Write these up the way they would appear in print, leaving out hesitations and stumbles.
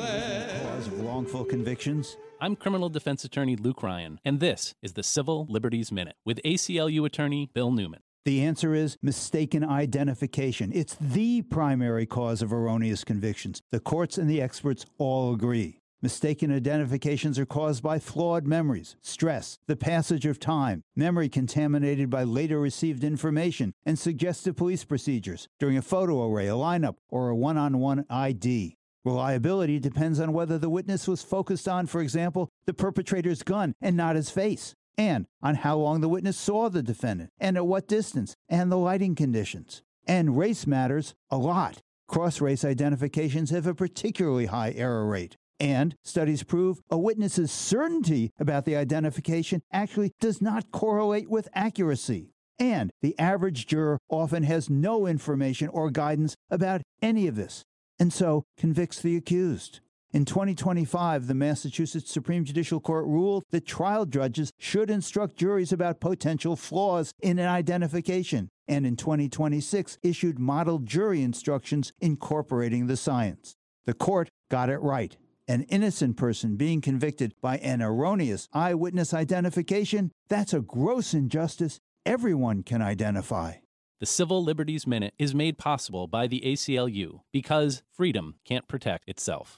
Cause of wrongful convictions? I'm criminal defense attorney Luke Ryan, and this is the Civil Liberties Minute with ACLU attorney Bill Newman. The answer is mistaken identification. It's the primary cause of erroneous convictions. The courts and the experts all agree. Mistaken identifications are caused by flawed memories, stress, the passage of time, memory contaminated by later received information, and suggestive police procedures during a photo array, a lineup, or a one-on-one ID. Reliability depends on whether the witness was focused on, for example, the perpetrator's gun and not his face, and on how long the witness saw the defendant, and at what distance, and the lighting conditions. And race matters a lot. Cross-race identifications have a particularly high error rate. And studies prove a witness's certainty about the identification actually does not correlate with accuracy. And the average juror often has no information or guidance about any of this, and so convicts the accused. In 2025, the Massachusetts Supreme Judicial Court ruled that trial judges should instruct juries about potential flaws in an identification, and in 2026 issued model jury instructions incorporating the science. The court got it right. An innocent person being convicted by an erroneous eyewitness identification, that's a gross injustice everyone can identify. The Civil Liberties Minute is made possible by the ACLU because freedom can't protect itself.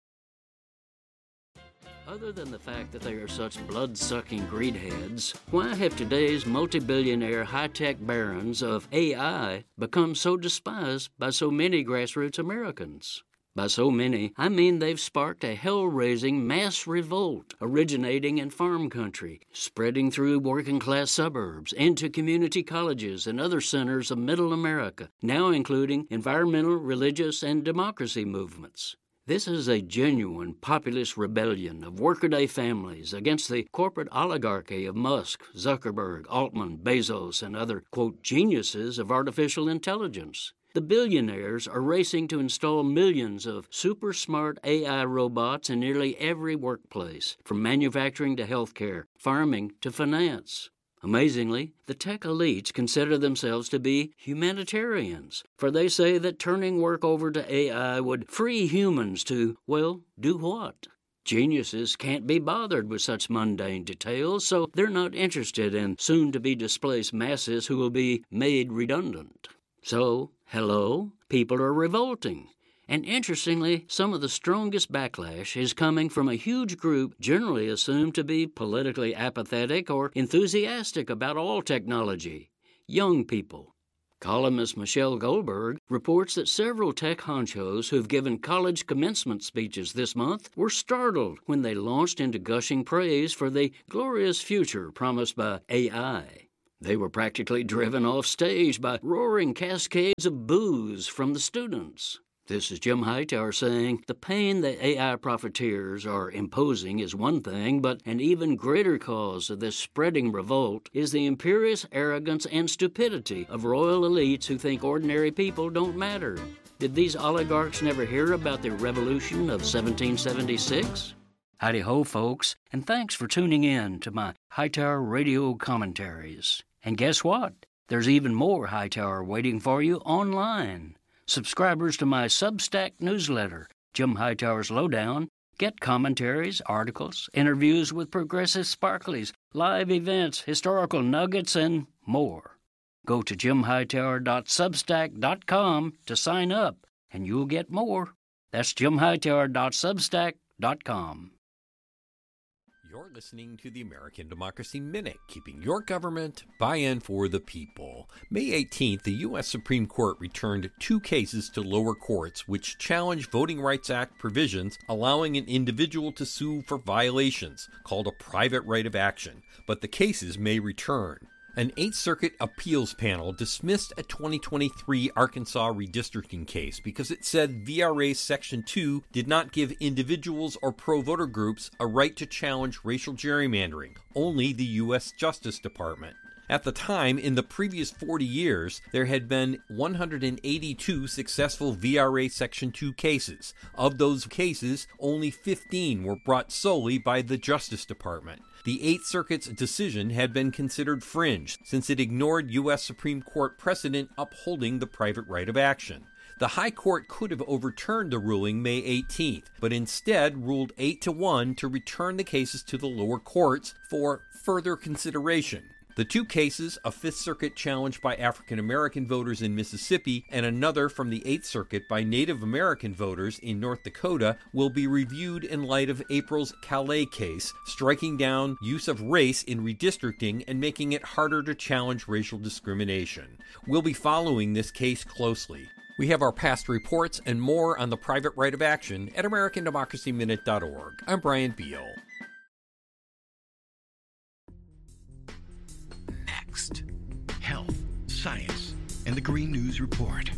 Other than the fact that they are such blood-sucking greedheads, why have today's multi-billionaire high-tech barons of AI become so despised by so many grassroots Americans? By so many, I mean they've sparked a hell-raising mass revolt originating in farm country, spreading through working-class suburbs, into community colleges and other centers of middle America, now including environmental, religious, and democracy movements. This is a genuine populist rebellion of workaday families against the corporate oligarchy of Musk, Zuckerberg, Altman, Bezos, and other, quote, geniuses of artificial intelligence. The billionaires are racing to install millions of super smart AI robots in nearly every workplace, from manufacturing to healthcare, farming to finance. Amazingly, the tech elites consider themselves to be humanitarians, for they say that turning work over to AI would free humans to, well, do what? Geniuses can't be bothered with such mundane details, so they're not interested in soon-to-be displaced masses who will be made redundant. So, hello, people are revolting. And interestingly, some of the strongest backlash is coming from a huge group generally assumed to be politically apathetic or enthusiastic about all technology: young people. Columnist Michelle Goldberg reports that several tech honchos who've given college commencement speeches this month were startled when they launched into gushing praise for the glorious future promised by AI. They were practically driven off stage by roaring cascades of boos from the students. This is Jim Hightower saying the pain that AI profiteers are imposing is one thing, but an even greater cause of this spreading revolt is the imperious arrogance and stupidity of royal elites who think ordinary people don't matter. Did these oligarchs never hear about the revolution of 1776? Howdy-ho, folks, and thanks for tuning in to my Hightower radio commentaries. And guess what? There's even more Hightower waiting for you online. Subscribers to my Substack newsletter, Jim Hightower's Lowdown, get commentaries, articles, interviews with progressive sparklies, live events, historical nuggets, and more. Go to jimhightower.substack.com to sign up, and you'll get more. That's jimhightower.substack.com. You're listening to the American Democracy Minute, keeping your government by and for the people. May 18th, the U.S. Supreme Court returned 2 cases to lower courts which challenge Voting Rights Act provisions allowing an individual to sue for violations, called a private right of action, but the cases may return. An 8th Circuit appeals panel dismissed a 2023 Arkansas redistricting case because it said VRA Section 2 did not give individuals or pro-voter groups a right to challenge racial gerrymandering, only the U.S. Justice Department. At the time, in the previous 40 years, there had been 182 successful VRA Section 2 cases. Of those cases, only 15 were brought solely by the Justice Department. The 8th Circuit's decision had been considered fringe, since it ignored U.S. Supreme Court precedent upholding the private right of action. The High Court could have overturned the ruling May 18th, but instead ruled 8-1 to return the cases to the lower courts for further consideration. The two cases, a Fifth Circuit challenge by African American voters in Mississippi and another from the Eighth Circuit by Native American voters in North Dakota, will be reviewed in light of April's Calais case, striking down use of race in redistricting and making it harder to challenge racial discrimination. We'll be following this case closely. We have our past reports and more on the private right of action at AmericanDemocracyMinute.org. I'm Brian Beal. Next, health, science, and the Green News Report.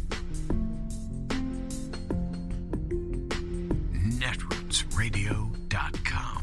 Netrootsradio.com.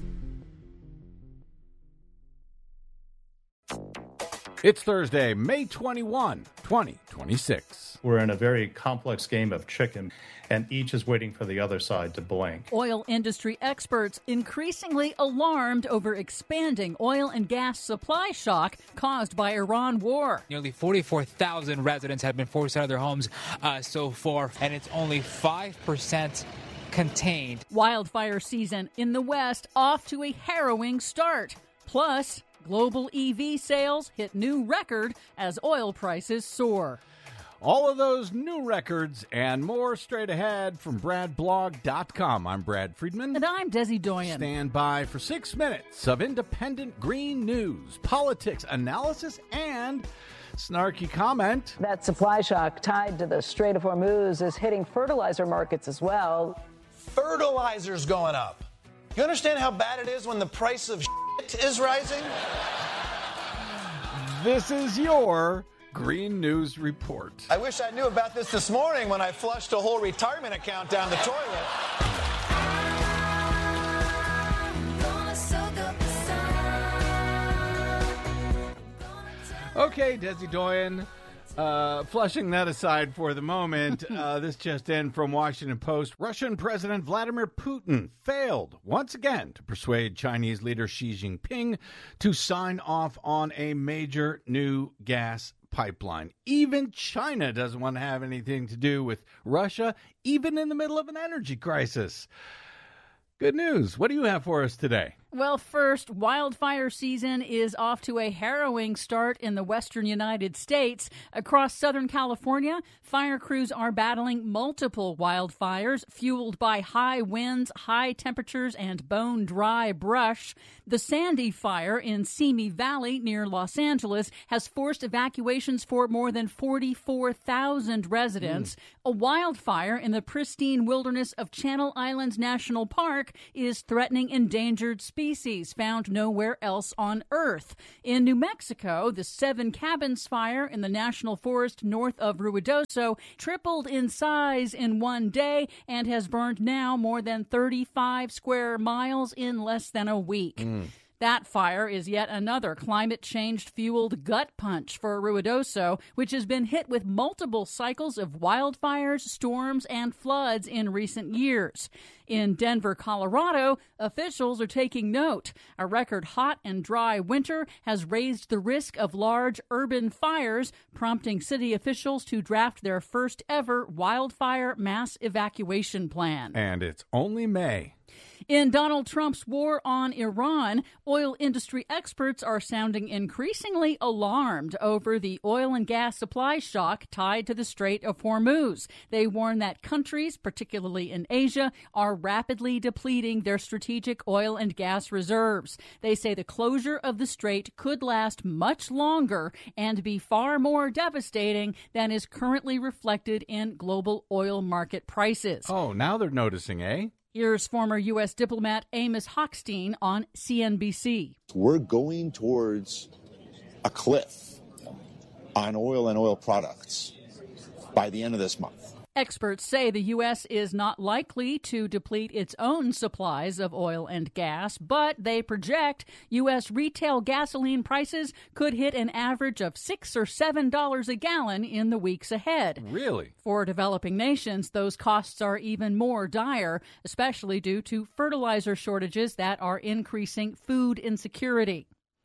It's Thursday, May 21, 2026. We're in a very complex game of chicken, and each is waiting for the other side to blink. Oil industry experts increasingly alarmed over expanding oil and gas supply shock caused by Iran war. Nearly 44,000 residents have been forced out of their homes so far, and it's only 5% contained. Wildfire season in the West off to a harrowing start. Plus, global EV sales hit new record as oil prices soar. All of those new records and more straight ahead from BradBlog.com. I'm Brad Friedman. And I'm Desi Doyen. Stand by for 6 minutes of independent green news, politics, analysis, and snarky comment. That supply shock tied to the Strait of Hormuz is hitting fertilizer markets as well. Fertilizer's going up. You understand how bad it is when the price of shit is rising? This is your Green News Report. I wish I knew about this morning when I flushed a whole retirement account down the toilet. Okay, Desi Doyen, flushing that aside for the moment, this just in from Washington Post. Russian President Vladimir Putin failed once again to persuade Chinese leader Xi Jinping to sign off on a major new gas pipeline. Even China doesn't want to have anything to do with Russia, even in the middle of an energy crisis. Good news. What do you have for us today? Well, first, wildfire season is off to a harrowing start in the western United States. Across Southern California, fire crews are battling multiple wildfires fueled by high winds, high temperatures, and bone-dry brush. The Sandy Fire in Simi Valley near Los Angeles has forced evacuations for more than 44,000 residents. A wildfire in the pristine wilderness of Channel Islands National Park is threatening endangered species found nowhere else on Earth. In New Mexico, the Seven Cabins fire in the national forest north of Ruidoso tripled in size in one day and has burned now more than 35 square miles in less than a week. That fire is yet another climate change-fueled gut punch for Ruidoso, which has been hit with multiple cycles of wildfires, storms, and floods in recent years. In Denver, Colorado, officials are taking note. A record hot and dry winter has raised the risk of large urban fires, prompting city officials to draft their first ever wildfire mass evacuation plan. And it's only May. In Donald Trump's war on Iran, oil industry experts are sounding increasingly alarmed over the oil and gas supply shock tied to the Strait of Hormuz. They warn that countries, particularly in Asia, are rapidly depleting their strategic oil and gas reserves. They say the closure of the strait could last much longer and be far more devastating than is currently reflected in global oil market prices. Oh, now they're noticing, eh? Here's former U.S. diplomat Amos Hochstein on CNBC. We're going towards a cliff on oil and oil products by the end of this month. Experts say the U.S. is not likely to deplete its own supplies of oil and gas, but they project U.S. retail gasoline prices could hit an average of $6 or $7 a gallon in the weeks ahead. Really? For developing nations, those costs are even more dire, especially due to fertilizer shortages that are increasing food insecurity.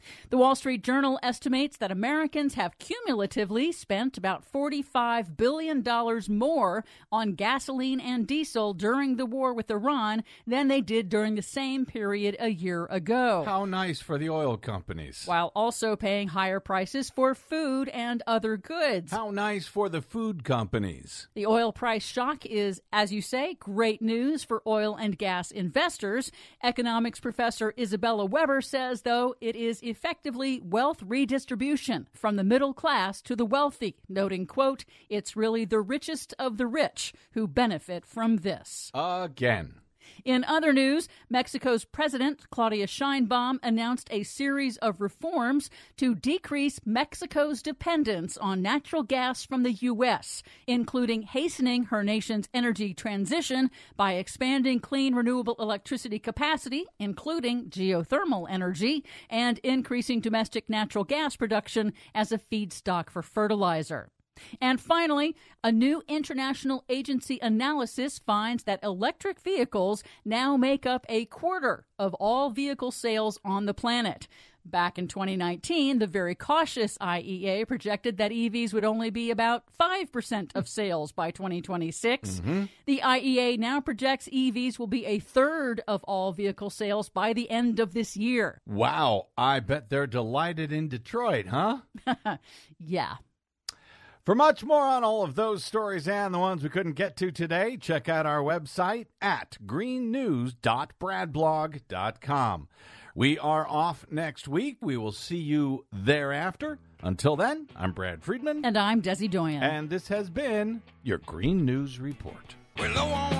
The Wall Street Journal estimates that Americans have cumulatively spent about $45 billion more on gasoline and diesel during the war with Iran than they did during the same period a year ago. How nice for the oil companies. While also paying higher prices for food and other goods. How nice for the food companies. The oil price shock is, as you say, great news for oil and gas investors. Economics professor Isabella Weber says, though, it is effectively wealth redistribution from the middle class to the wealthy, noting, quote, it's really the richest of the rich who benefit from this. Again. In other news, Mexico's President Claudia Sheinbaum announced a series of reforms to decrease Mexico's dependence on natural gas from the U.S., including hastening her nation's energy transition by expanding clean renewable electricity capacity, including geothermal energy, and increasing domestic natural gas production as a feedstock for fertilizer. And finally, a new international agency analysis finds that electric vehicles now make up a quarter of all vehicle sales on the planet. Back in 2019, the very cautious IEA projected that EVs would only be about 5% of sales by 2026. Mm-hmm. The IEA now projects EVs will be a third of all vehicle sales by the end of this year. Wow, I bet they're delighted in Detroit, huh? Yeah. For much more on all of those stories and the ones we couldn't get to today, check out our website at greennews.bradblog.com. We are off next week. We will see you thereafter. Until then, I'm Brad Friedman. And I'm Desi Doyen. And this has been your Green News Report. We're low on